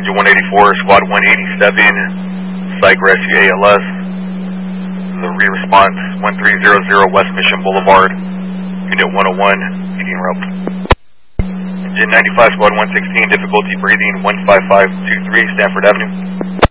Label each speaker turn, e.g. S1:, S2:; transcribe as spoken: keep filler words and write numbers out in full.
S1: Engine one eighty-four, Squad one eighty-seven, Psych Rescue A L S. The re-response one three zero zero West Mission Boulevard, Unit one oh one, feeding rope. Engine ninety-five, Squad one sixteen, difficulty breathing one five five two three, Stanford Avenue.